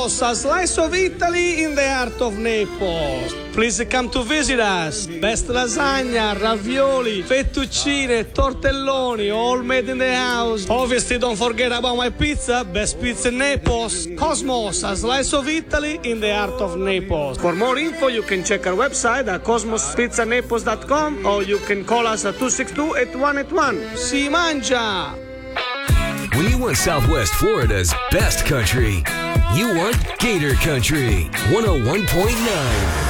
Cosmos, a slice of Italy in the heart of Naples. Please come to visit us. Best lasagna, ravioli, fettuccine, tortelloni, all made in the house. Obviously, don't forget about my pizza. Best pizza in Naples. Cosmos, a slice of Italy in the heart of Naples. For more info, you can check our website at cosmospizzanaples.com or you can call us at 262-8181. Si mangia! When you want Southwest Florida's best country, you want Gator Country 101.9.